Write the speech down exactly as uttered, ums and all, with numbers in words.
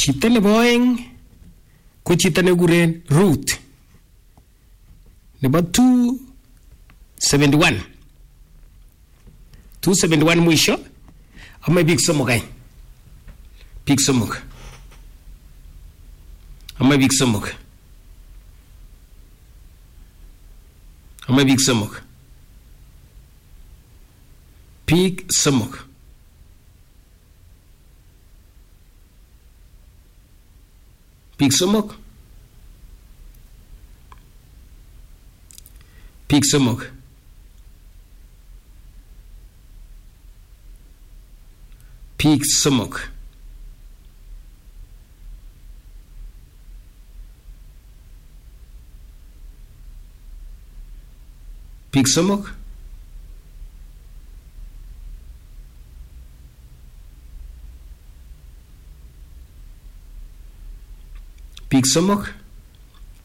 Chito nebo oeng ko chito nekikuren Ruth nebo two seventy-one two seventy-one mwisho ame biik somok any biik somok ame biik somok ame biik somok biik somok biik somok biik somok biik somok biik somok biik somok